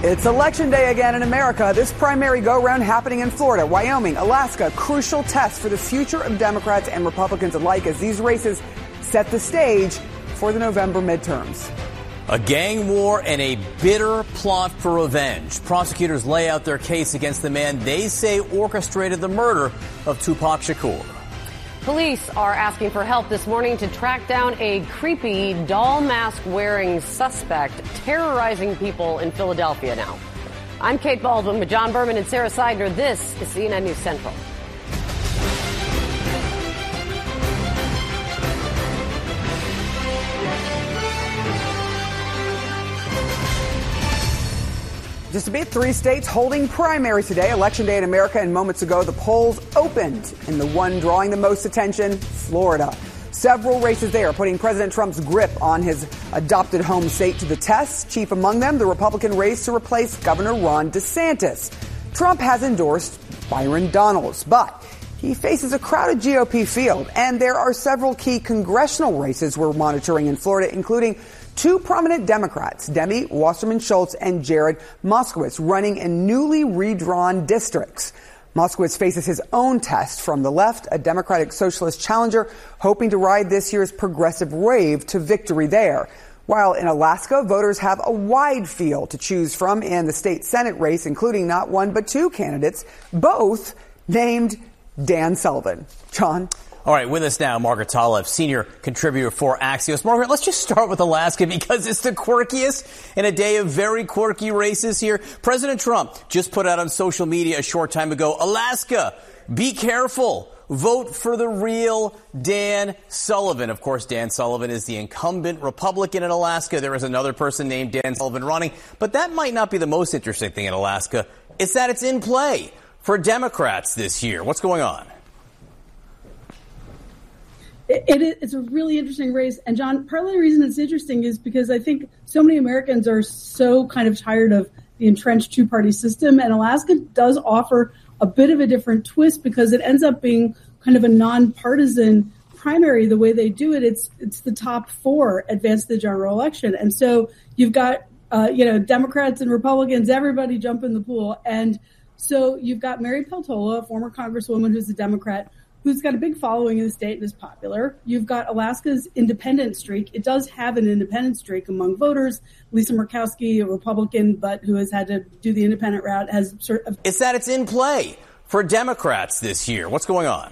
It's election day again in America. This primary go-round happening in Florida, Wyoming, Alaska, crucial test for the future of Democrats and Republicans alike as these races set the stage for the November midterms. A gang war and a bitter plot for revenge. Prosecutors lay out their case against the man they say orchestrated the murder of Tupac Shakur. Police are asking for help this morning to track down a creepy doll mask wearing suspect terrorizing people in Philadelphia now. I'm Kate Baldwin with John Berman and Sarah Seidner. This is CNN News Central. Just a bit, 3 states holding primaries today. Election day in America, and moments ago, the polls opened. And the one drawing the most attention, Florida. Several races there putting President Trump's grip on his adopted home state to the test. Chief among them, the Republican race to replace Governor Ron DeSantis. Trump has endorsed Byron Donalds, but he faces a crowded GOP field. And there are several key congressional races we're monitoring in Florida, including 2 prominent Democrats, Demi Wasserman-Schultz and Jared Moskowitz, running in newly redrawn districts. Moskowitz faces his own test from the left, a Democratic Socialist challenger hoping to ride this year's progressive wave to victory there. While in Alaska, voters have a wide field to choose from in the state Senate race, including not 1 but 2 candidates, both named Dan Sullivan. John? All right, with us now, Margaret Talev, senior contributor for Axios. Margaret, let's just start with Alaska because it's the quirkiest in a day of very quirky races here. President Trump just put out on social media a short time ago, Alaska, be careful. Vote for the real Dan Sullivan. Of course, Dan Sullivan is the incumbent Republican in Alaska. There is another person named Dan Sullivan running. But that might not be the most interesting thing in Alaska. It's that it's in play for Democrats this year. What's going on? It's a really interesting race. And John, part of the reason it's interesting is because I think so many Americans are so kind of tired of the entrenched 2-party system. And Alaska does offer a bit of a different twist because it ends up being kind of a nonpartisan primary. The way they do it, it's the top 4 advance to the general election. And so you've got, Democrats and Republicans, everybody jump in the pool. And so you've got Mary Peltola, a former congresswoman who's a Democrat, who's got a big following in the state and is popular. You've got Alaska's independent streak. It does have an independent streak among voters. Lisa Murkowski, a Republican, but who has had to do the independent route, has sort of... It's that it's in play for Democrats this year. What's going on?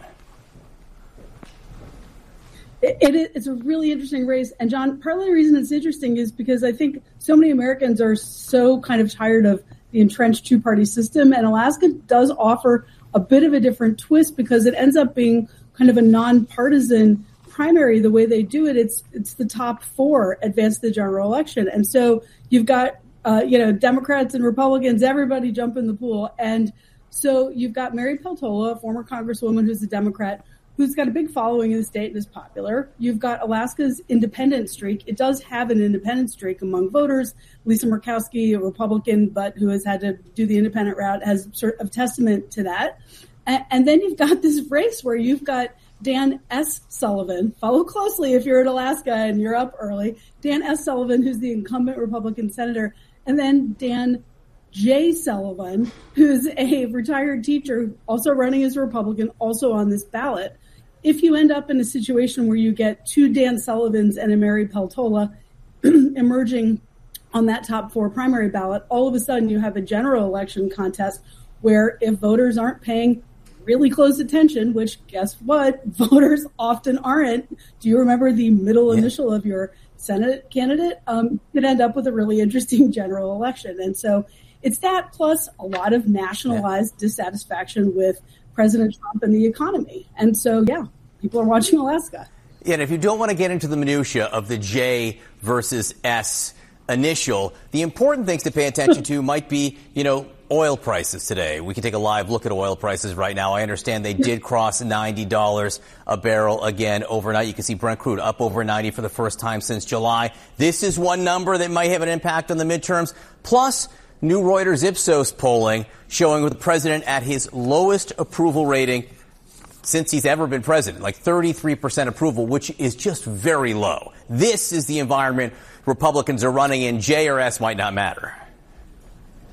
It's a really interesting race. And John, part of the reason it's interesting is because I think so many Americans are so kind of tired of the entrenched 2-party system. And Alaska does offer a bit of a different twist because it ends up being kind of a nonpartisan primary. The way they do it, it's the top 4 advance to the general election. And so you've got, Democrats and Republicans, everybody jump in the pool. And so you've got Mary Peltola, a former congresswoman who's a Democrat, who's got a big following in the state and is popular. You've got Alaska's independent streak. It does have an independent streak among voters. Lisa Murkowski, a Republican, but who has had to do the independent route, has sort of testament to that. And then you've got this race where you've got Dan S. Sullivan. Follow closely if you're in Alaska and you're up early. Dan S. Sullivan, who's the incumbent Republican senator, and then Dan J. Sullivan, who's a retired teacher, also running as a Republican, also on this ballot. If you end up in a situation where you get 2 Dan Sullivans and a Mary Peltola emerging on that top 4 primary ballot, all of a sudden you have a general election contest where if voters aren't paying really close attention, which guess what, voters often aren't. Do you remember the middle initial of your Senate candidate? Could end up with a really interesting general election. And so it's that plus a lot of nationalized dissatisfaction with President Trump and the economy. And so, people are watching Alaska. Yeah, and if you don't want to get into the minutia of the J versus S initial, the important things to pay attention to might be, oil prices today. We can take a live look at oil prices right now. I understand they did cross $90 a barrel again overnight. You can see Brent crude up over 90 for the first time since July. This is one number that might have an impact on the midterms. Plus, new Reuters Ipsos polling showing the president at his lowest approval rating since he's ever been president, like 33% approval, which is just very low. This is the environment Republicans are running in. J or S might not matter.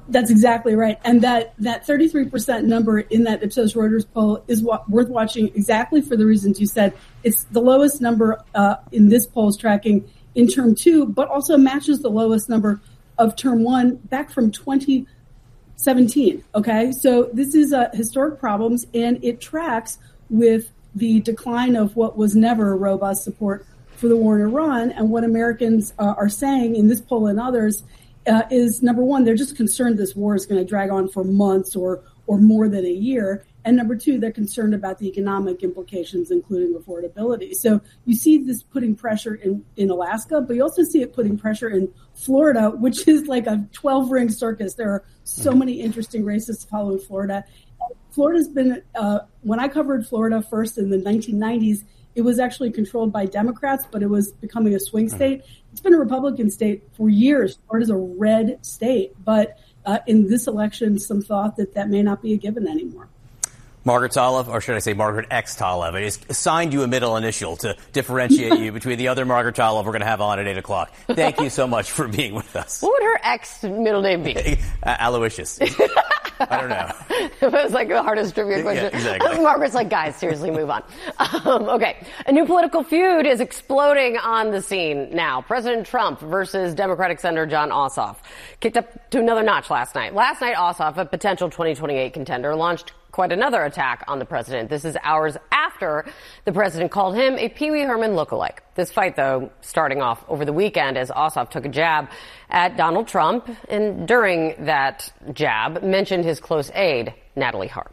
That's exactly right. And that 33% number in that Ipsos Reuters poll is worth watching exactly for the reasons you said. It's the lowest number in this poll's tracking in term 2, but also matches the lowest number of term 1 back from 2017. Okay, so this is historic problems, and it tracks with the decline of what was never robust support for the war in Iran. And what Americans are saying in this poll and others is, number one, they're just concerned this war is going to drag on for months or more than a year. And number two, they're concerned about the economic implications, including affordability. So you see this putting pressure in Alaska, but you also see it putting pressure in Florida, which is like a 12-ring circus. There are so many interesting races to follow in Florida. Florida's been, when I covered Florida first in the 1990s, it was actually controlled by Democrats, but it was becoming a swing state. It's been a Republican state for years. Florida's a red state, but in this election, some thought that may not be a given anymore. Margaret Talev, or should I say Margaret X. Talev, I assigned you a middle initial to differentiate you between the other Margaret Talev we're going to have on at 8 o'clock. Thank you so much for being with us. What would her X middle name be? Aloysius. I don't know. It was like the hardest trivia question. Yeah, exactly. Margaret's like, guys, seriously, move on. Okay. A new political feud is exploding on the scene now. President Trump versus Democratic Senator Jon Ossoff kicked up to another notch last night. Last night, Ossoff, a potential 2028 contender, launched quite another attack on the president. This is hours after the president called him a Pee Wee Herman lookalike. This fight, though, starting off over the weekend as Ossoff took a jab at Donald Trump, and during that jab mentioned his close aide, Natalie Harp.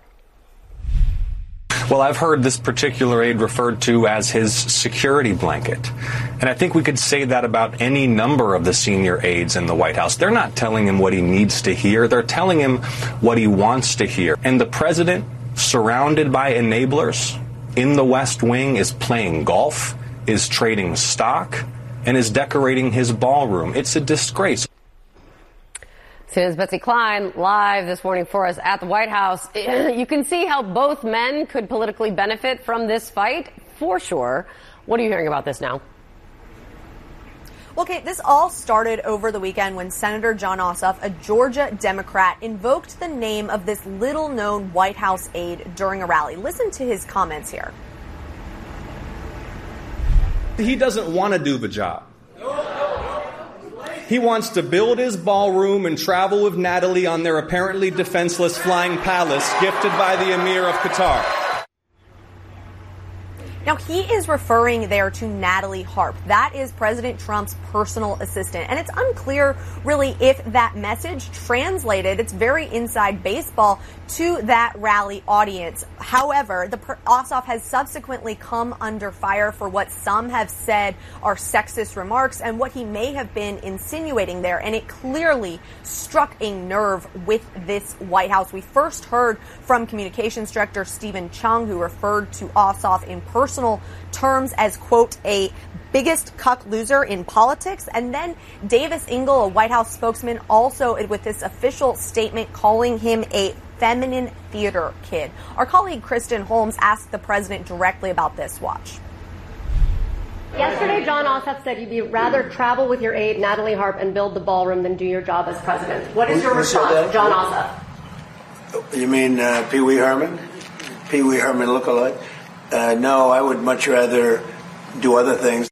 Well, I've heard this particular aide referred to as his security blanket. And I think we could say that about any number of the senior aides in the White House. They're not telling him what he needs to hear. They're telling him what he wants to hear. And the president, surrounded by enablers in the West Wing, is playing golf, is trading stock, and is decorating his ballroom. It's a disgrace. CNN's Betsy Klein live this morning for us at the White House. You can see how both men could politically benefit from this fight, for sure. What are you hearing about this now? Well, Kate, this all started over the weekend when Senator Jon Ossoff, a Georgia Democrat, invoked the name of this little-known White House aide during a rally. Listen to his comments here. He doesn't want to do the job. He wants to build his ballroom and travel with Natalie on their apparently defenseless flying palace gifted by the Emir of Qatar. Now, he is referring there to Natalie Harp. That is President Trump's personal assistant. And it's unclear, really, if that message translated, it's very inside baseball, to that rally audience. However, Ossoff has subsequently come under fire for what some have said are sexist remarks and what he may have been insinuating there. And it clearly struck a nerve with this White House. We first heard from Communications Director Stephen Chung, who referred to Ossoff in personal terms as, quote, a biggest cuck loser in politics. And then Davis Ingle, a White House spokesman, also with this official statement calling him a feminine theater kid. Our colleague Kristen Holmes asked the president directly about this. Watch. Yesterday, Jon Ossoff said you'd rather travel with your aide, Natalie Harp, and build the ballroom than do your job as president. What is your response, Jon Ossoff? You mean Pee Wee Herman? Pee Wee Herman lookalike? No, I would much rather do other things.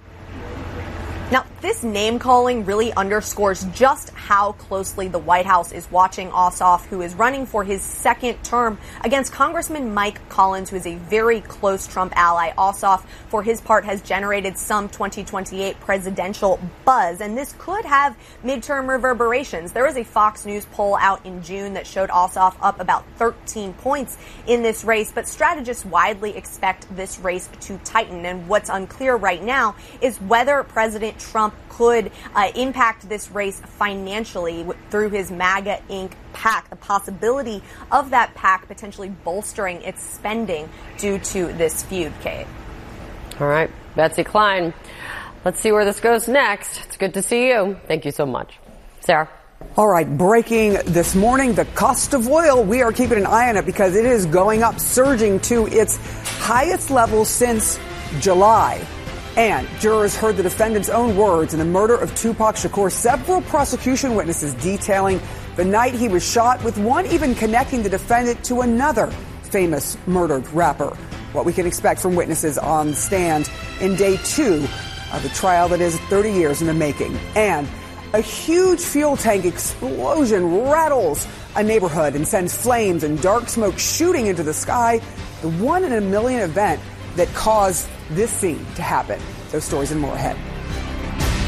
Now, this name-calling really underscores just how closely the White House is watching Ossoff, who is running for his second term against Congressman Mike Collins, who is a very close Trump ally. Ossoff, for his part, has generated some 2028 presidential buzz, and this could have midterm reverberations. There was a Fox News poll out in June that showed Ossoff up about 13 points in this race, but strategists widely expect this race to tighten. And what's unclear right now is whether President Trump could impact this race financially through his MAGA Inc. PAC, the possibility of that PAC potentially bolstering its spending due to this feud, Kate. All right, Betsy Klein. Let's see where this goes next. It's good to see you. Thank you so much. Sarah. All right, breaking this morning, the cost of oil. We are keeping an eye on it because it is going up, surging to its highest level since July. And jurors heard the defendant's own words in the murder of Tupac Shakur. Several prosecution witnesses detailing the night he was shot, with one even connecting the defendant to another famous murdered rapper. What we can expect from witnesses on the stand in day 2 of the trial that is 30 years in the making. And a huge fuel tank explosion rattles a neighborhood and sends flames and dark smoke shooting into the sky. The one in a million event that caused this scene to happen. Those stories and more ahead.